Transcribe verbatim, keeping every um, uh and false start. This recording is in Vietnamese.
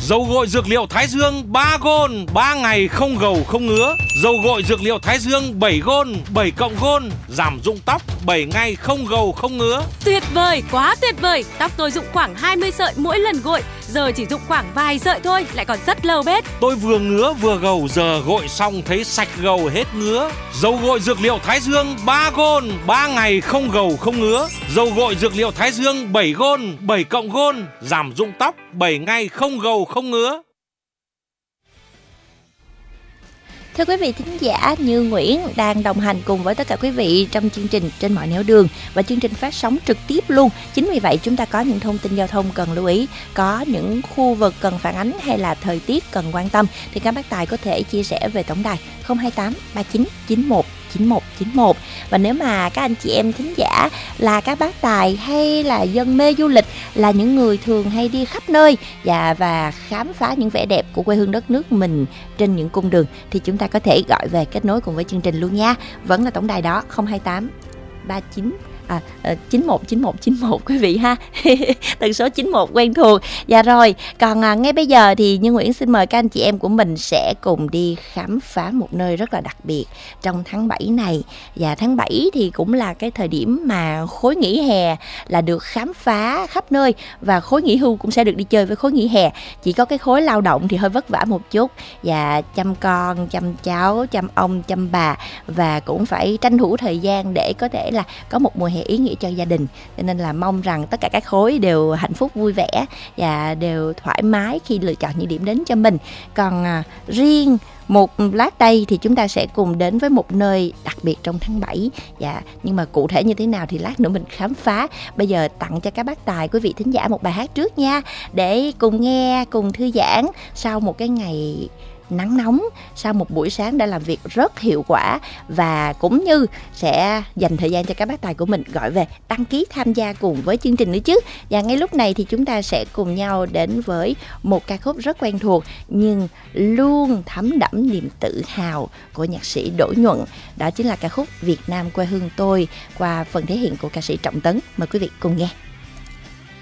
Dầu gội dược liệu Thái Dương ba gôn, ba ngày không gầu không ngứa. Dầu gội dược liệu Thái Dương bảy gôn, bảy cộng gôn, giảm rụng tóc bảy ngày không gầu không ngứa. Tuyệt vời, quá tuyệt vời. Tóc tôi rụng khoảng hai mươi sợi mỗi lần gội, giờ chỉ rụng khoảng vài sợi thôi, lại còn rất lâu bết. Tôi vừa ngứa vừa gầu, giờ gội xong thấy sạch gầu hết ngứa. Dầu gội dược liệu Thái Dương ba gôn, ba ngày không gầu không ngứa. Dầu gội dược liệu Thái Dương bảy gôn, bảy cộng gôn, giảm rụng tóc bảy ngày không gầu không ngứa. Thưa quý vị thính giả, Như Nguyễn đang đồng hành cùng với tất cả quý vị trong chương trình Trên Mọi Nẻo Đường, và chương trình phát sóng trực tiếp luôn. Chính vì vậy chúng ta có những thông tin giao thông cần lưu ý, có những khu vực cần phản ánh hay là thời tiết cần quan tâm thì các bác tài có thể chia sẻ về tổng đài không hai tám ba chín chín một chín một chín một. Và nếu mà các anh chị em thính giả là các bác tài hay là dân mê du lịch, là những người thường hay đi khắp nơi và và khám phá những vẻ đẹp của quê hương đất nước mình trên những cung đường, thì chúng ta có thể gọi về kết nối cùng với chương trình luôn nha. Vẫn là tổng đài đó không hai tám ba chín À, chín một chín một chín một quý vị ha. Tần số chín một quen thuộc. Dạ rồi, còn à, ngay bây giờ thì Như Nguyễn xin mời các anh chị em của mình sẽ cùng đi khám phá một nơi rất là đặc biệt trong tháng bảy này. Và tháng bảy thì cũng là cái thời điểm mà khối nghỉ hè là được khám phá khắp nơi, và khối nghỉ hưu cũng sẽ được đi chơi với khối nghỉ hè. Chỉ có cái khối lao động thì hơi vất vả một chút, và chăm con, chăm cháu, chăm ông, chăm bà, và cũng phải tranh thủ thời gian để có thể là có một mùa hè ý nghĩa cho gia đình. Cho nên là mong rằng tất cả các khối đều hạnh phúc vui vẻ và đều thoải mái khi lựa chọn những điểm đến cho mình. Còn à, riêng một lát đây thì chúng ta sẽ cùng đến với một nơi đặc biệt trong tháng bảy. Dạ, nhưng mà cụ thể như thế nào thì lát nữa mình khám phá. Bây giờ tặng cho các bác tài, quý vị thính giả một bài hát trước nha, để cùng nghe, cùng thư giãn sau một cái ngày nắng nóng, sau một buổi sáng đã làm việc rất hiệu quả, và cũng như sẽ dành thời gian cho các bác tài của mình gọi về đăng ký tham gia cùng với chương trình nữa chứ. Và ngay lúc này thì chúng ta sẽ cùng nhau đến với một ca khúc rất quen thuộc nhưng luôn thấm đẫm niềm tự hào của nhạc sĩ Đỗ Nhuận. Đó chính là ca khúc Việt Nam quê hương tôi qua phần thể hiện của ca sĩ Trọng Tấn. Mời quý vị cùng nghe.